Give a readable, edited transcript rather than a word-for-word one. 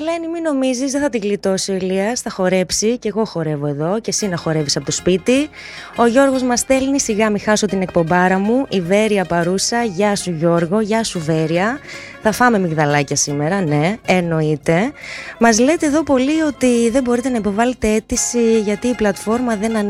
Ελένη, μην νομίζεις, δεν θα την γλιτώσει ο Ηλίας. Θα χορέψει και εγώ χορεύω εδώ και εσύ να χορεύεις από το σπίτι. Ο Γιώργος μας στέλνει, σιγά μη χάσω την εκπομπάρα μου. Η Βέρεια παρούσα. Γεια σου Γιώργο, γεια σου Βέρεια. Θα φάμε μυγδαλάκια σήμερα, ναι, εννοείται. Μας λέτε εδώ πολύ ότι δεν μπορείτε να υποβάλλετε αίτηση γιατί η πλατφόρμα δεν